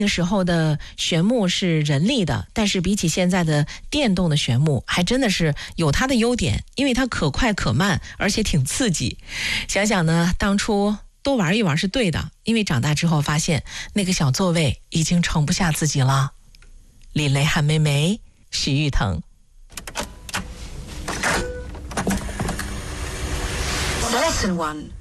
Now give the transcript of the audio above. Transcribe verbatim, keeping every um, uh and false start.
那时候的旋木是人力的，但是比起现在的电动的旋木，还真的是有它的优点，因为它可快可慢，而且挺刺激。想想呢，当初多玩一玩是对的，因为长大之后发现那个小座位已经盛不下自己了。林雷、韩梅梅、许玉腾。 Lesson one.